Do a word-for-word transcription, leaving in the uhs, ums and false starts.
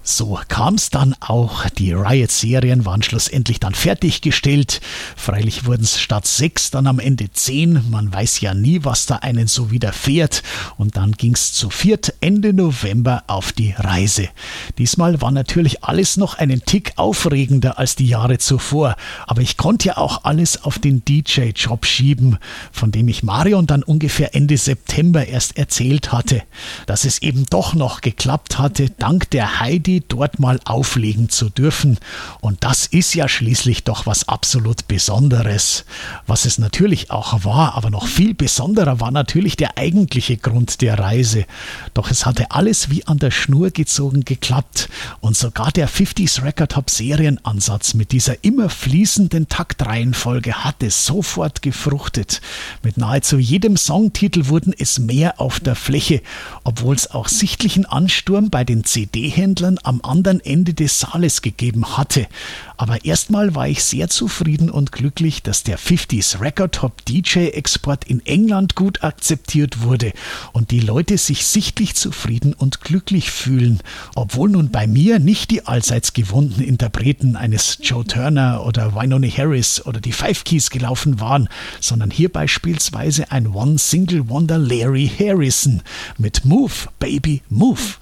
So kam es dann auch. Die Riot-Serien waren schlussendlich dann fertiggestellt. Freilich wurden es statt sechs dann am Ende zehn. Man weiß ja nie, was da einen so widerfährt. Und dann ging es zu viert Ende November auf die Reise. Diesmal war natürlich alles noch einen Tick aufregender als die Jahre zuvor. Aber ich konnte ja auch alles auf den D J-Job schieben, von dem ich Marion dann ungefähr Ende September erst erzählt hatte. Dass es eben doch noch geklappt hatte, dank der Heidi dort mal auflegen zu dürfen. Und das ist ja schließlich doch was absolut Besonderes. Was es natürlich auch war, aber noch viel besonderer war natürlich der eigentliche Grund der Reise. Doch es hatte alles wie an der Schnur gezogen geklappt. Und sogar der fünfziger Record Hop Serienansatz mit dieser immer fließenden Taktreihenfolge hatte sofort gefruchtet. Mit nahezu jedem Songtitel wurden es mehr auf der Fläche, obwohl es auch sichtlichen Ansturm bei den C D-Händlern am anderen Ende des Saales gegeben hatte. Aber erstmal war ich sehr zufrieden und glücklich, dass der fünfziger Record Hop D J-Export in England gut akzeptiert wurde und die Leute sich sichtlich zufrieden und glücklich fühlen, obwohl nun bei mir nicht die allseits gewohnten Interpreten eines Joe Turner oder Wynonie Harris oder die Five Keys gelaufen waren, sondern hier beispielsweise ein One Single Wonder Larry Harrison mit Move, Baby, Move.